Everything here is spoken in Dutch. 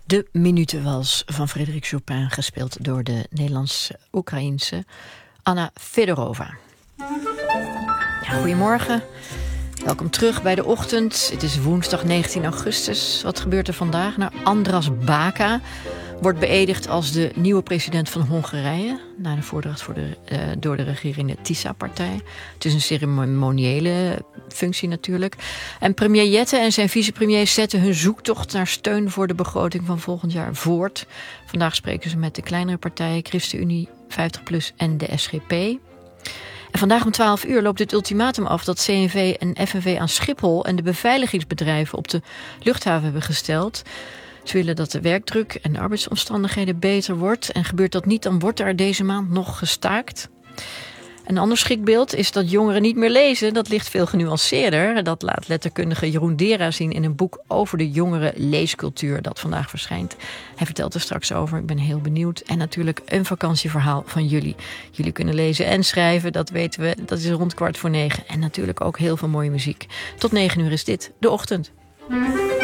De Minutenwals van Frédéric Chopin, gespeeld door de Nederlands-Oekraïense Anna Fedorova. Ja, goedemorgen. Welkom terug bij De Ochtend. Het is woensdag 19 augustus. Wat gebeurt er vandaag? Nou, Andras Baka wordt beëdigd als de nieuwe president van Hongarije, na de voordracht door de regerende TISA-partij. Het is een ceremoniële functie natuurlijk. En premier Jette en zijn vicepremier zetten hun zoektocht naar steun voor de begroting van volgend jaar voort. Vandaag spreken ze met de kleinere partijen, ChristenUnie, 50PLUS en de SGP. En vandaag om 12 uur loopt het ultimatum af dat CNV en FNV aan Schiphol en de beveiligingsbedrijven op de luchthaven hebben gesteld. Ze willen dat de werkdruk en de arbeidsomstandigheden beter wordt. En gebeurt dat niet, dan wordt er deze maand nog gestaakt. Een ander schrikbeeld is dat jongeren niet meer lezen. Dat ligt veel genuanceerder. Dat laat letterkundige Jeroen Dera zien in een boek over de jongere leescultuur dat vandaag verschijnt. Hij vertelt er straks over. Ik ben heel benieuwd. En natuurlijk een vakantieverhaal van jullie. Jullie kunnen lezen en schrijven, dat weten we. Dat is rond 8:45. En natuurlijk ook heel veel mooie muziek. Tot 9 uur is dit De Ochtend.